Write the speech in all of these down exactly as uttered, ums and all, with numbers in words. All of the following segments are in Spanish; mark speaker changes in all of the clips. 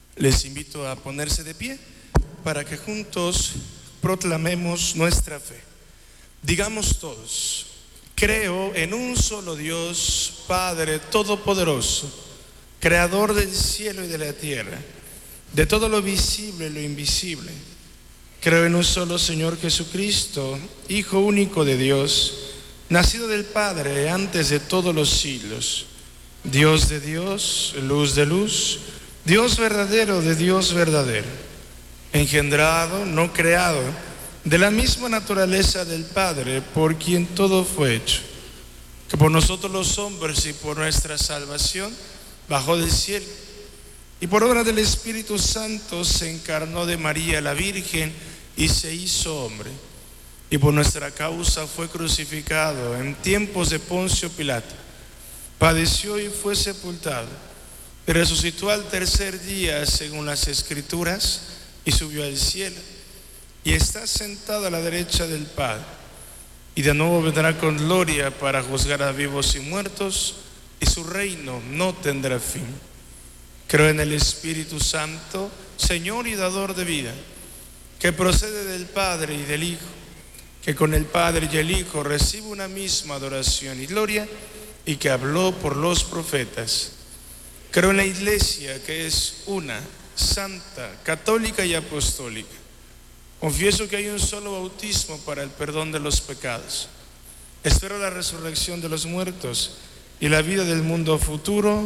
Speaker 1: Les invito a ponerse de pie para que juntos proclamemos nuestra fe. Digamos todos: creo en un solo Dios, Padre Todopoderoso, Creador del cielo y de la tierra, de todo lo visible y lo invisible. Creo en un solo Señor Jesucristo, Hijo único de Dios, nacido del Padre antes de todos los siglos, Dios de Dios, luz de luz, Dios verdadero de Dios verdadero, engendrado, no creado, de la misma naturaleza del Padre, por quien todo fue hecho, que por nosotros los hombres y por nuestra salvación bajó del cielo, y por obra del Espíritu Santo se encarnó de María la Virgen y se hizo hombre, y por nuestra causa fue crucificado en tiempos de Poncio Pilato, padeció y fue sepultado, y resucitó al tercer día según las Escrituras, y subió al cielo, y está sentado a la derecha del Padre, y de nuevo vendrá con gloria para juzgar a vivos y muertos, y su reino no tendrá fin. Creo en el Espíritu Santo, Señor y dador de vida, que procede del Padre y del Hijo, que con el Padre y el Hijo recibe una misma adoración y gloria, y que habló por los profetas. Creo en la Iglesia, que es una, santa, católica y apostólica. Confieso que hay un solo bautismo para el perdón de los pecados. Espero la resurrección de los muertos y la vida del mundo futuro.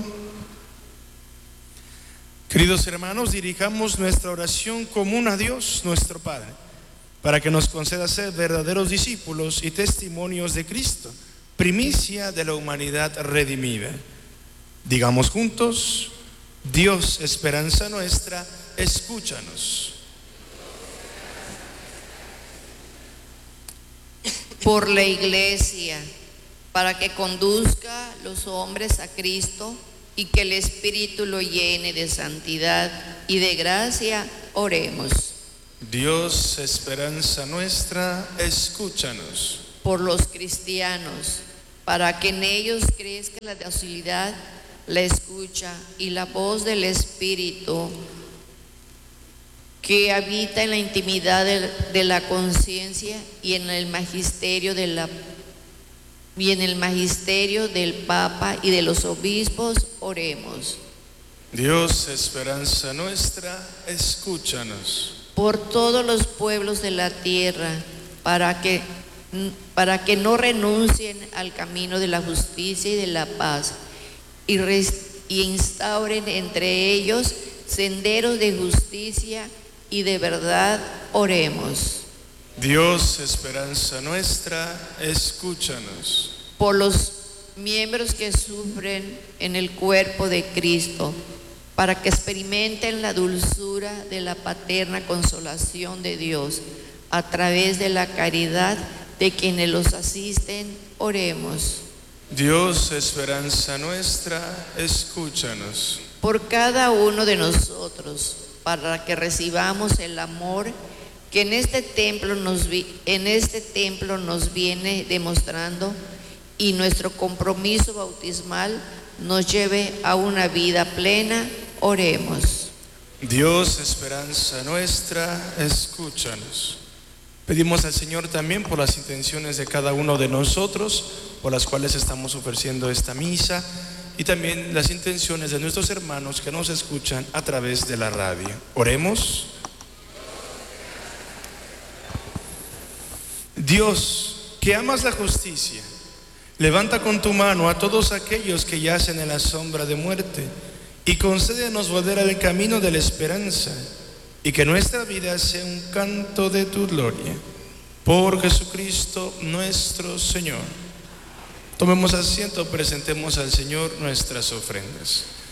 Speaker 1: Queridos hermanos, dirijamos nuestra oración común a Dios, nuestro Padre, para que nos conceda ser verdaderos discípulos y testimonios de Cristo, primicia de la humanidad redimida. Digamos juntos: Dios, esperanza nuestra, escúchanos.
Speaker 2: Por la Iglesia, para que conduzca los hombres a Cristo y que el Espíritu lo llene de santidad y de gracia, oremos.
Speaker 1: Dios, esperanza nuestra, escúchanos.
Speaker 2: Por los cristianos, para que en ellos crezca la docilidad, la escucha y la voz del Espíritu que habita en la intimidad de, de la conciencia y en el magisterio de la y en el magisterio del Papa y de los obispos, oremos.
Speaker 1: Dios, esperanza nuestra, escúchanos.
Speaker 2: Por todos los pueblos de la tierra, para que, para que no renuncien al camino de la justicia y de la paz, y, res, y instauren entre ellos senderos de justicia y de verdad, oremos.
Speaker 1: Dios, esperanza nuestra, escúchanos.
Speaker 2: Por los miembros que sufren en el cuerpo de Cristo, para que experimenten la dulzura de la paterna consolación de Dios a través de la caridad de quienes los asisten, oremos.
Speaker 1: Dios, esperanza nuestra, escúchanos.
Speaker 2: Por cada uno de nosotros, para que recibamos el amor que en este templo nos, vi, en este templo nos viene demostrando, y nuestro compromiso bautismal nos lleve a una vida plena, oremos.
Speaker 1: Dios, esperanza nuestra, escúchanos. Pedimos al Señor también por las intenciones de cada uno de nosotros, por las cuales estamos ofreciendo esta misa, y también las intenciones de nuestros hermanos que nos escuchan a través de la radio. Oremos. Dios, que amas la justicia, levanta con tu mano a todos aquellos que yacen en la sombra de muerte, y concédenos volver al camino de la esperanza, y que nuestra vida sea un canto de tu gloria. Por Jesucristo nuestro Señor. Tomemos asiento, presentemos al Señor nuestras ofrendas.